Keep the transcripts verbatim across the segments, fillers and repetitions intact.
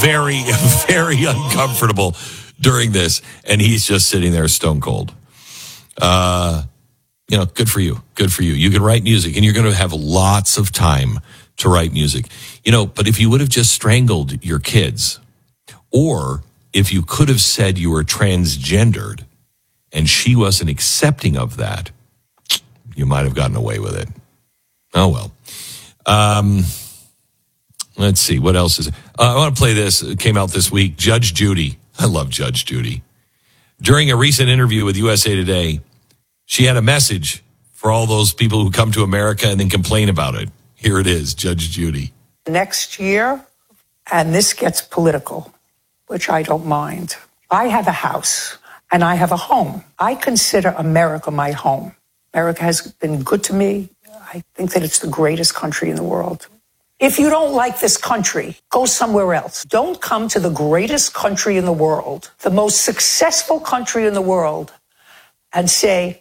very, very uncomfortable during this, and he's just sitting there stone cold. Uh, you know, good for you. Good for you. You can write music, and you're going to have lots of time to write music. You know, but if you would have just strangled your kids, or if you could have said you were transgendered and she wasn't accepting of that, you might have gotten away with it. Oh, well. Um, let's see. What else is it? Uh, I want to play this. It came out this week. Judge Judy. I love Judge Judy. During a recent interview with U S A Today, she had a message for all those people who come to America and then complain about it. Here it is, Judge Judy. Next year, and this gets political, which I don't mind. I have a house and I have a home. I consider America my home. America has been good to me. I think that it's the greatest country in the world. If you don't like this country, go somewhere else. Don't come to the greatest country in the world, the most successful country in the world, and say,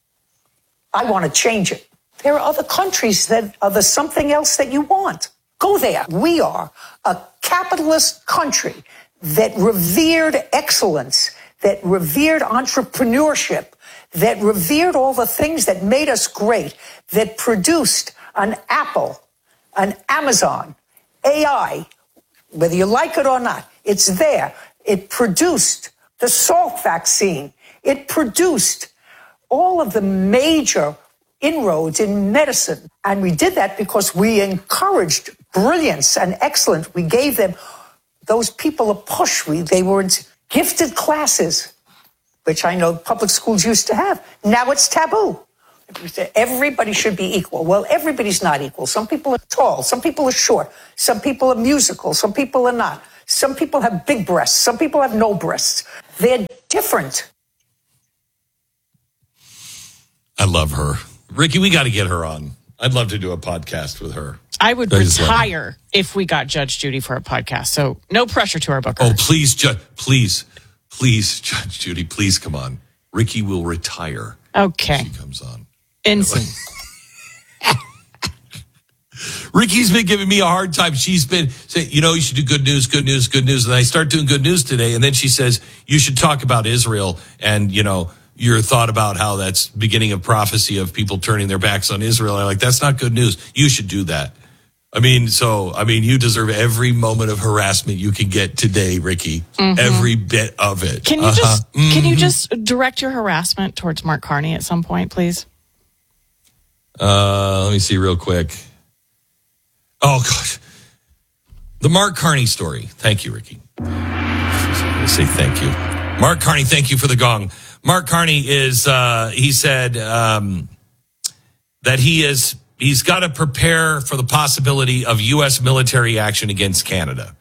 I want to change it. There are other countries that are the something else that you want. Go there. We are a capitalist country that revered excellence, that revered entrepreneurship, that revered all the things that made us great, that produced an Apple, an Amazon, A I, whether you like it or not, it's there. It produced the Salk vaccine. It produced all of the major inroads in medicine. And we did that because we encouraged brilliance and excellence. We gave them, those people, a push. We, they were in gifted classes, which I know public schools used to have. Now it's taboo. Everybody should be equal. Well, everybody's not equal. Some people are tall. Some people are short. Some people are musical. Some people are not. Some people have big breasts. Some people have no breasts. They're different. I love her. Ricky, we got to get her on. I'd love to do a podcast with her. I would I retire if we got Judge Judy for a podcast. So no pressure to our booker. Oh, please, Judge, please, please, Judge Judy, please come on. Ricky will retire. Okay. She comes on. Insane. Ricky's been giving me a hard time. She's been saying, you know, you should do good news, good news, good news. And I start doing good news today. And then she says, you should talk about Israel and, you know, your thought about how that's beginning of prophecy of people turning their backs on Israel. I'm like, that's not good news. You should do that. I mean, so, I mean, you deserve every moment of harassment you can get today, Ricky. Mm-hmm. Every bit of it. Can you uh-huh. just, mm-hmm. can you just direct your harassment towards Mark Carney at some point, please? Uh, let me see real quick. Oh, gosh. The Mark Carney story. Thank you, Ricky. I say thank you. Mark Carney, thank you for the gong. Mark Carney is, uh, he said um, that he is, he's got to prepare for the possibility of U S military action against Canada.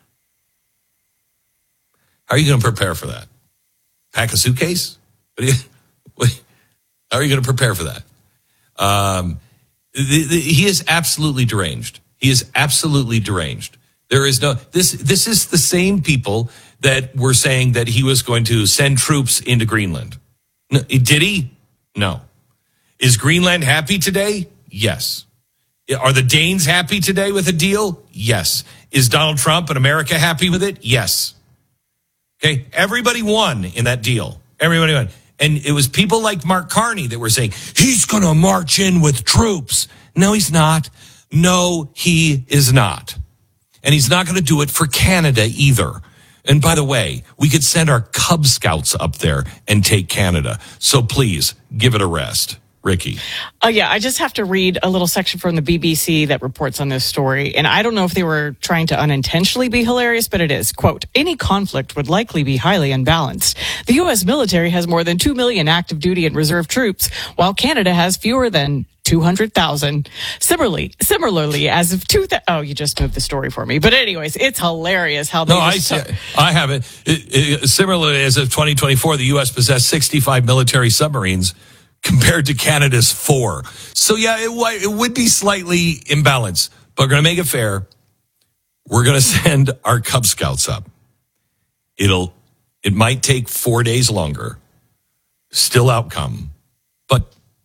How are you going to prepare for that? Pack a suitcase? What are you, what, how are you going to prepare for that? Um, the, the, he is absolutely deranged. He is absolutely deranged. There is no, this, this is the same people that were saying that he was going to send troops into Greenland. No, did he? No. Is Greenland happy today? Yes. Are the Danes happy today with a deal? Yes. Is Donald Trump and America happy with it? Yes. Okay. Everybody won in that deal. Everybody won. And it was people like Mark Carney that were saying, he's going to march in with troops. No, he's not. No, he is not. And he's not going to do it for Canada either. And by the way, we could send our Cub Scouts up there and take Canada. So please, give it a rest. Ricky. Oh, yeah. I just have to read a little section from the B B C that reports on this story. And I don't know if they were trying to unintentionally be hilarious, but it is. Quote, any conflict would likely be highly unbalanced. The U S military has more than two million active duty and reserve troops, while Canada has fewer than two hundred thousand. Similarly, similarly, as of two thousand, oh, you just moved the story for me. But anyways, it's hilarious how they No, I, t- I have it. It, it. Similarly, as of twenty twenty-four, the U S possessed sixty-five military submarines compared to Canada's four. So, yeah, it, it would be slightly imbalanced, but we're going to make it fair. We're going to send our Cub Scouts up. It'll, it might take four days longer. Still outcome. But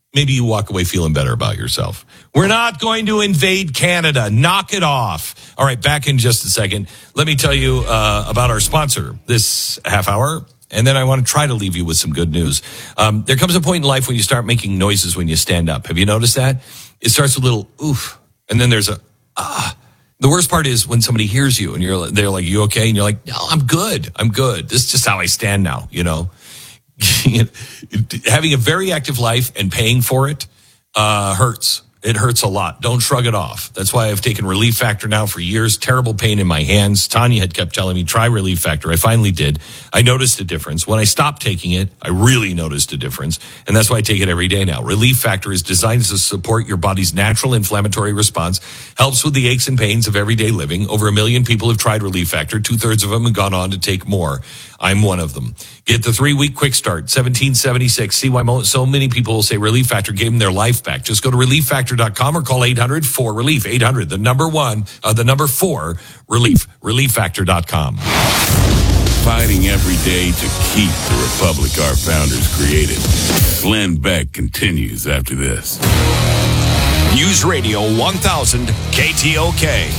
maybe you walk away feeling better about yourself. We're not going to invade Canada. Knock it off. All right, back in just a second. Let me tell you uh, about our sponsor this half hour, and then I want to try to leave you with some good news. Um, there comes a point in life when you start making noises when you stand up. Have you noticed that? It starts with a little oof, and then there's a ah. The worst part is when somebody hears you and you're they're like, "You okay?" And you're like, "No, I'm good. I'm good. This is just how I stand now." You know, having a very active life and paying for it uh, hurts. It hurts a lot. Don't shrug it off. That's why I've taken Relief Factor now for years. Terrible pain in my hands. Tanya had kept telling me, try Relief Factor. I finally did. I noticed a difference. When I stopped taking it, I really noticed a difference. And that's why I take it every day now. Relief Factor is designed to support your body's natural inflammatory response, helps with the aches and pains of everyday living. Over a million people have tried Relief Factor. Two-thirds of them have gone on to take more. I'm one of them. Get the three-week quick start, seventeen seventy-six. See why so many people will say Relief Factor gave them their life back. Just go to relief factor dot com or call eight hundred four relief. eight hundred, the number one, uh, the number four, relief. relief factor dot com. Fighting every day to keep the republic our founders created. Glenn Beck continues after this. News Radio one thousand K T O K.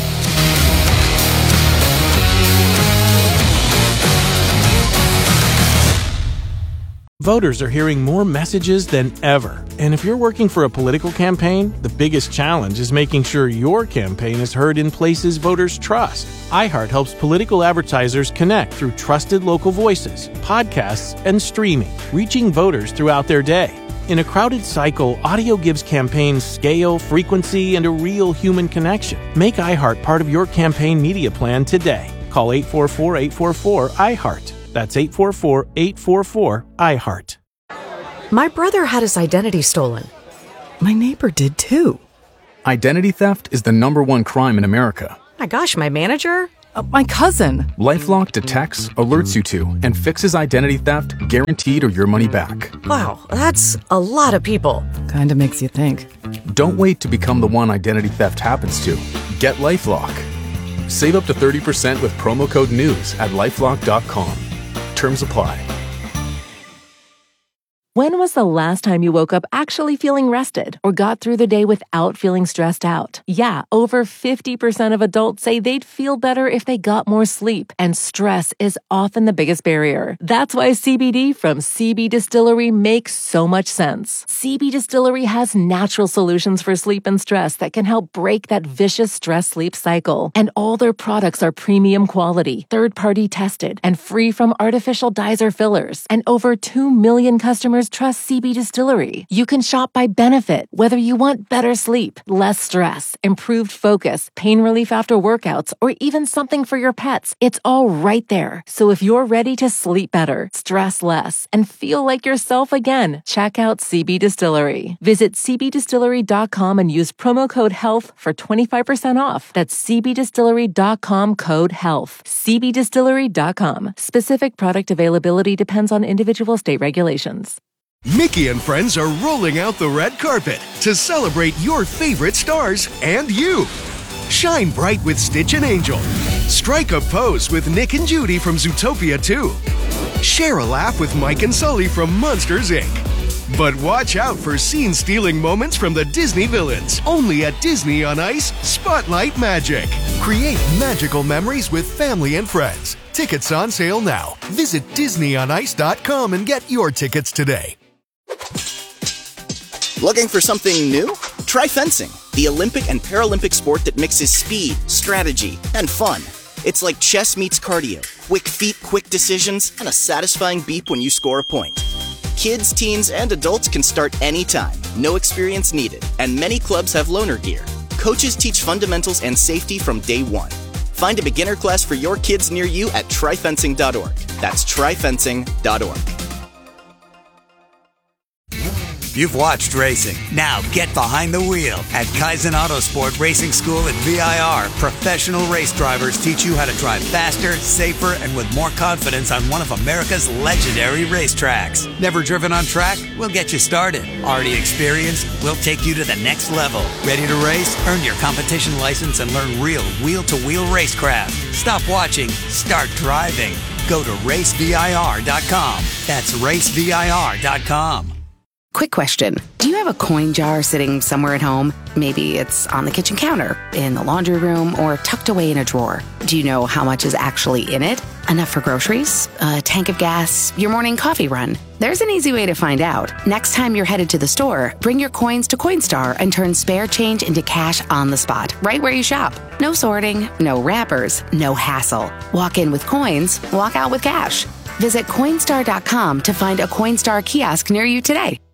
Voters are hearing more messages than ever. And if you're working for a political campaign, the biggest challenge is making sure your campaign is heard in places voters trust. iHeart helps political advertisers connect through trusted local voices, podcasts, and streaming, reaching voters throughout their day. In a crowded cycle, audio gives campaigns scale, frequency, and a real human connection. Make iHeart part of your campaign media plan today. Call eight four four, eight four four, iHeart. That's eight four four, eight four four, iHeart. My brother had his identity stolen. My neighbor did too. Identity theft is the number one crime in America. My gosh, my manager? Uh, my cousin. LifeLock detects, alerts you to, and fixes identity theft guaranteed or your money back. Wow, that's a lot of people. Kinda makes you think. Don't wait to become the one identity theft happens to. Get LifeLock. Save up to thirty percent with promo code NEWS at lifelock dot com. Terms apply. When was the last time you woke up actually feeling rested or got through the day without feeling stressed out? Yeah, over fifty percent of adults say they'd feel better if they got more sleep, and stress is often the biggest barrier. That's why C B D from C B Distillery makes so much sense. C B Distillery has natural solutions for sleep and stress that can help break that vicious stress-sleep cycle. And all their products are premium quality, third-party tested, and free from artificial dyes or fillers. And over two million customers trust C B Distillery. You can shop by benefit, whether you want better sleep, less stress, improved focus, pain relief after workouts, or even something for your pets. It's all right there. So if you're ready to sleep better, stress less, and feel like yourself again, check out C B Distillery. Visit c b distillery dot com and use promo code HEALTH for twenty-five percent off. That's c b distillery dot com code HEALTH. c b distillery dot com. Specific product availability depends on individual state regulations. Mickey and friends are rolling out the red carpet to celebrate your favorite stars and you. Shine bright with Stitch and Angel. Strike a pose with Nick and Judy from Zootopia two. Share a laugh with Mike and Sully from Monsters, Incorporated. But watch out for scene-stealing moments from the Disney villains. Only at Disney on Ice, Spotlight Magic. Create magical memories with family and friends. Tickets on sale now. Visit disney on ice dot com and get your tickets today. Looking for something new? Try fencing, the Olympic and Paralympic sport that mixes speed, strategy, and fun. It's like chess meets cardio, quick feet, quick decisions, and a satisfying beep when you score a point. Kids, teens, and adults can start anytime, no experience needed, and many clubs have loaner gear. Coaches teach fundamentals and safety from day one. Find a beginner class for your kids near you at try fencing dot org. That's try fencing dot org. You've watched racing. Now get behind the wheel. At Kaizen Autosport Racing School at V I R, professional race drivers teach you how to drive faster, safer, and with more confidence on one of America's legendary racetracks. Never driven on track? We'll get you started. Already experienced? We'll take you to the next level. Ready to race? Earn your competition license and learn real wheel-to-wheel racecraft. Stop watching. Start driving. Go to race V I R dot com. That's race V I R dot com. Quick question. Do you have a coin jar sitting somewhere at home? Maybe it's on the kitchen counter, in the laundry room, or tucked away in a drawer. Do you know how much is actually in it? Enough for groceries? A tank of gas? Your morning coffee run? There's an easy way to find out. Next time you're headed to the store, bring your coins to Coinstar and turn spare change into cash on the spot, right where you shop. No sorting, no wrappers, no hassle. Walk in with coins, walk out with cash. Visit Coinstar dot com to find a Coinstar kiosk near you today.